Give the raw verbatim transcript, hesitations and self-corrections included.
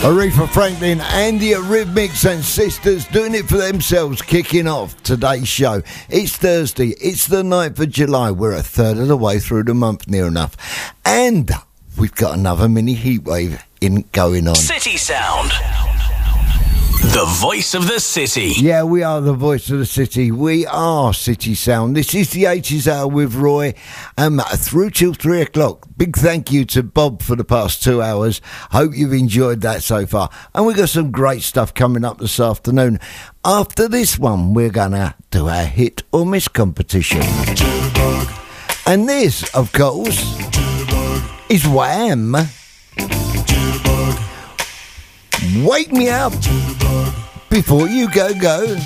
Aretha Franklin and the Eurythmics and Sisters doing it for themselves, kicking off today's show. It's Thursday, it's the ninth of July. We're a third of the way through the month, near enough. And we've got another mini heatwave in going on. City Sound. The voice of the city. Yeah, we are the voice of the city. We are City Sound. This is the eighties hour with Roy, um, through till three o'clock. Big thank you to Bob for the past two hours. Hope you've enjoyed that so far. And we've got some great stuff coming up this afternoon. After this one, we're going to do our hit or miss competition. And this, of course, is Wham! Wake me up before you go go.